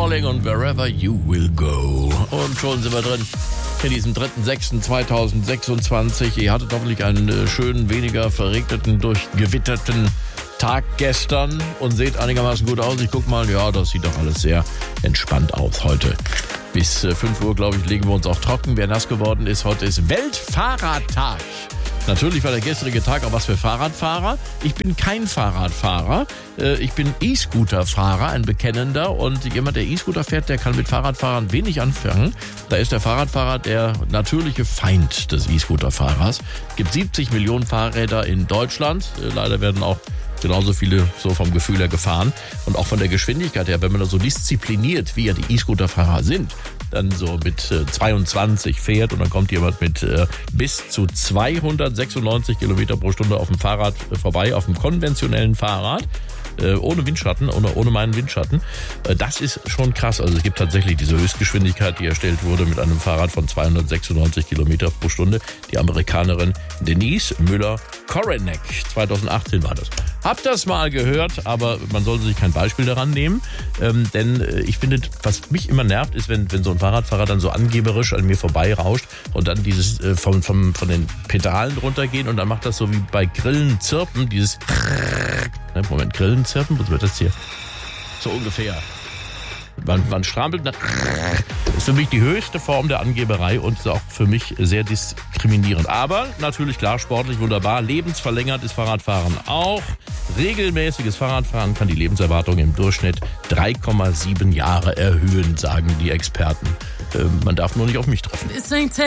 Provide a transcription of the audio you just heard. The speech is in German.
Calling und Wherever You Will Go. Und schon sind wir drin in diesem 3.6.2026. Ihr hattet hoffentlich einen schönen, weniger verregneten, durchgewitterten Tag gestern und seht einigermaßen gut aus. Ich guck mal, ja, das sieht doch alles sehr entspannt aus heute. Bis 5 Uhr, glaube ich, legen wir uns auch trocken. Wer nass geworden ist, heute ist Weltfahrradtag. Natürlich war der gestrige Tag auch was für Fahrradfahrer. Ich bin kein Fahrradfahrer. Ich bin E-Scooter-Fahrer, ein bekennender. Und jemand, der E-Scooter fährt, der kann mit Fahrradfahrern wenig anfangen. Da ist der Fahrradfahrer der natürliche Feind des E-Scooter-Fahrers. Es gibt 70 Millionen Fahrräder in Deutschland. Leider werden auch genauso viele so vom Gefühl her gefahren. Und auch von der Geschwindigkeit her, wenn man da so diszipliniert, wie ja die E-Scooter-Fahrer sind, dann so mit 22 fährt und dann kommt jemand mit bis zu 296 Kilometer pro Stunde auf dem Fahrrad vorbei, auf dem konventionellen Fahrrad, ohne Windschatten, ohne meinen Windschatten. Das ist schon krass. Also es gibt tatsächlich diese Höchstgeschwindigkeit, die erstellt wurde mit einem Fahrrad von 296 Kilometer pro Stunde. Die Amerikanerin Denise Müller-Korenek. 2018 war das. Hab das mal gehört, aber man sollte sich kein Beispiel daran nehmen, denn ich finde, was mich immer nervt, ist, wenn so ein Fahrradfahrer dann so angeberisch an mir vorbei rauscht und dann dieses von den Pedalen runtergehen und dann macht das so wie bei Grillen zirpen, dieses Moment, Grillen zirpen, was wird das hier? So ungefähr. Man strampelt, das ist für mich die höchste Form der Angeberei und ist auch für mich sehr diskriminierend. Aber natürlich klar, sportlich wunderbar, lebensverlängert ist Fahrradfahren auch. Regelmäßiges Fahrradfahren kann die Lebenserwartung im Durchschnitt 3,7 Jahre erhöhen, sagen die Experten. Man darf nur nicht auf mich treffen.